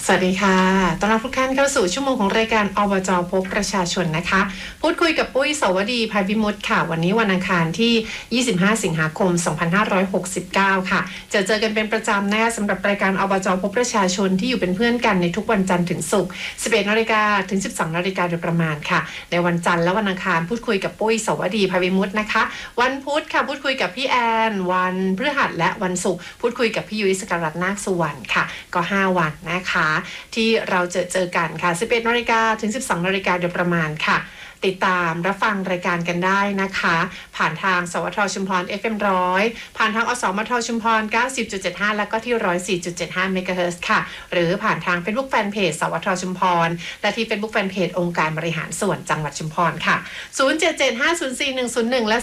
สวัสดีค่ะต้อนรับทุกท่านเข้าสู่ชั่วโมงของรายการอบจ.พบประชาชนนะคะพูดคุยกับปุ้ยสวดีภัยวิมุตติค่ะวันนี้วันอังคารที่25สิงหาคม2569ค่ะเจอกันเป็นประจำนะคะสำหรับรายการอบจ.พบประชาชนที่อยู่เป็นเพื่อนกันในทุกวันจันทร์ถึงศุกร์ 11 นาฬิกาถึง 12 นาฬิกาโดยประมาณค่ะในวันจันทร์และวันอังคารพูดคุยกับปุ้ยสวดีภัยวิมุตตินะคะวันพุธค่ะพูดคุยกับพี่แอนวันพฤหัสและวันศุกร์พูดคุยกับพี่ยุ้ยสกรัตน์นาคสุวรรณค่ะก็5วันนะคะที่เราเจอกันค่ะ 11 นาฬิกาถึง 12 นาฬิกาโดยประมาณค่ะติดตามรับฟังรายการกันได้นะคะผ่านทางสวทชุมพร FM 100ผ่านทางอสมทชุมพร 90.75 แล้วก็ที่ 104.75 เมกะเฮิรตซ์ค่ะหรือผ่านทาง Facebook Fanpage สวทชุมพรและที่ Facebook Fanpage องค์การบริหารส่วนจังหวัดชุมพรค่ะ 0775041101 และ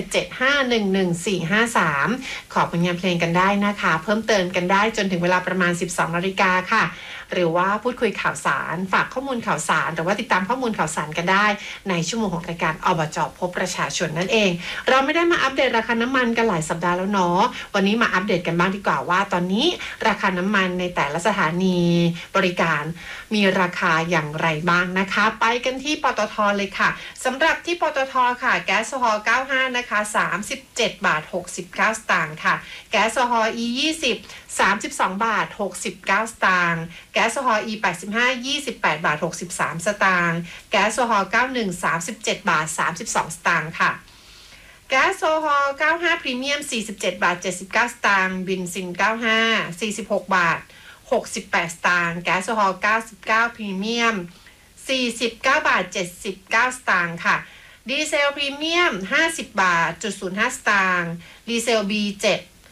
07511453 ขอผลงานเพลงกันได้นะคะเพิ่มเติมกันได้จนถึงเวลาประมาณ 12 นาฬิกาค่ะหรือว่าพูดคุยข่าวสารฝากข้อมูลข่าวสารหรือว่าติดตามข้อมูลข่าวสารกันได้ในชั่วโมงของรายการอบจ.พบประชาชนนั่นเองเราไม่ได้มาอัปเดตราคาน้ำมันกันหลายสัปดาห์แล้วเนาะวันนี้มาอัปเดตกันบ้างดีกว่าว่าตอนนี้ราคาน้ำมันในแต่ละสถานีบริการมีราคาอย่างไรบ้างนะคะไปกันที่ปตท.เลยค่ะสำหรับที่ปตท.ค่ะแก๊สโซฮอล์95นะคะ37 บาท 69 สตางค์ค่ะแก๊สโซฮอล์ E20 32 บาท 69 สตางค์แก๊สโซฮอล์ E85 28 บาท 63 สตางค์แก๊สโซฮอล์91 37 บาท 32 สตางค์ค่ะแก๊สโซฮอล์95พรีเมียม47 บาท 79 สตางค์เบนซิน95 46 บาท 68 สตางค์แก๊สโซฮอล์99พรีเมียม49 บาท 79 สตางค์ค่ะดีเซลพรีเมียม50 บาท.05 สตางค์ดีเซล B7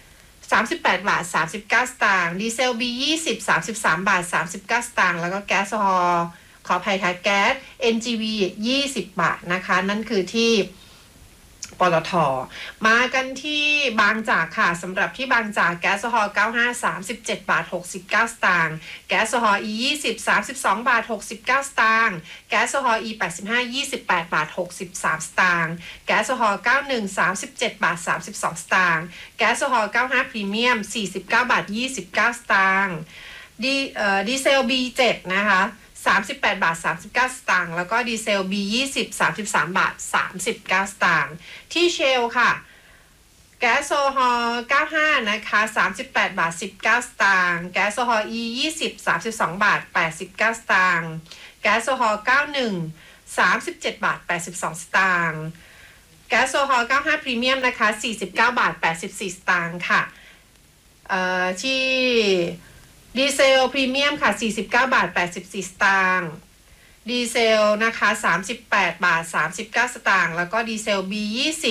38 บาท 39 สตางค์ดีเซล B20 33 บาท 39 สตางค์แล้วก็แก๊สโซฮอล์ขออภัยค่ะแก๊ส NGV 20 บาทนะคะนั่นคือที่ปตท.มากันที่บางจากค่ะสำหรับที่บางจากแก๊สโซฮอล์95 37 บาท 69 สตางค์แก๊สโซฮอล์ E20 32 บาท 69 สตางค์แก๊สโซฮอล์ E85 28 บาท 63 สตางค์แก๊สโซฮอล์91 37 บาท 32 สตางค์แก๊สโซฮอล์95พรีเมียม49 บาท 29 สตางค์ดีเซล B7 นะคะ38 บาท 39 สตางค์แล้วก็ดีเซล B20 33 บาท 39 สตางค์ที่เชลค่ะแก๊สโซฮอล์95นะคะ38 บาท 19 สตางค์แก๊สโซฮอล์ E20 32 บาท 89 สตางค์แก๊สโซฮอล์91 37 บาท 82 สตางค์แก๊สโซฮอล์95พรีเมียมนะคะ49 บาท 84 สตางค์ค่ะที่ดีเซลพรีเมียมค่ะ49 บาท 84 สตางค์ดีเซลนะคะ38 บาท 39 สตางค์แล้วก็ดีเซล B20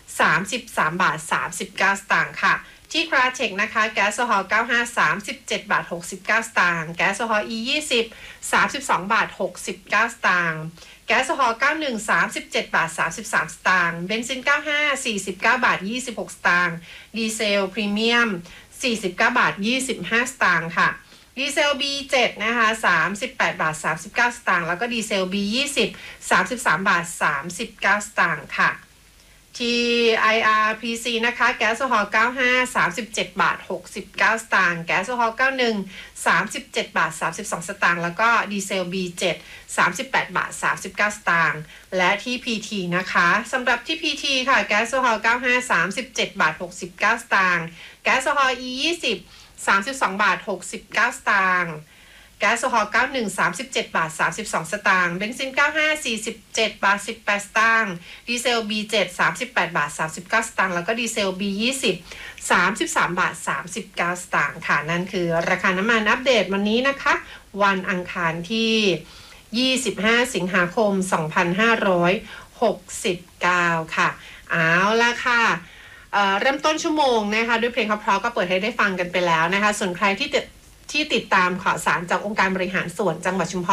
33 บาท 39 สตางค์ค่ะที่คราเทคนะคะแก๊สโซฮอล์95 37 บาท 69 สตางค์แก๊สโซฮอล์ E20 32 บาท 69 สตางค์แก๊สโซฮอล์91 37 บาท 33 สตางค์เบนซิน95 49 บาท 26 สตางค์ดีเซลพรีเมียม49 บาท 25 สตางค์ค่ะดีเซล B7 นะคะ38 บาท 39 สตางค์แล้วก็ดีเซล B20 33 บาท 39 สตางค์ค่ะที่ IRPC นะคะแก๊สโซฮอล์95 37 บาท 69 สตางค์แก๊สโซฮอล์91 37 บาท 32 สตางค์แล้วก็ดีเซล B7 38 บาท 39 สตางค์และที่ PT นะคะสำหรับที่ PT ค่ะแก๊สโซฮอล์95 37 บาท 69 สตางค์แก๊สโซฮอล์ E20 32 บาท 69 สตางค์แก๊สโซฮอล์91 37 บาท 32 สตางค์เบนซิน95 47 บาท 18 สตางค์ดีเซล B7 38 บาท 39 สตางค์แล้วก็ดีเซล B20 33 บาท 39 สตางค์ค่ะนั่นคือราคาน้ำมันอัปเดตวันนี้นะคะวันอังคารที่25สิงหาคม2569ค่ะเอาละค่ะเริ่มต้นชั่วโมงนะคะด้วยเพลงเพราะๆก็เปิดให้ได้ฟังกันไปแล้วนะคะส่วนใครที่ติดตามข่าวสารจากองค์การบริหารส่วนจังหวัดชุมพร